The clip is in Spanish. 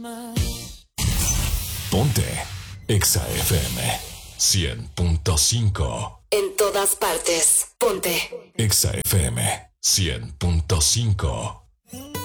Ponte Exa FM 100.5. En todas partes, ponte Exa FM 100.5.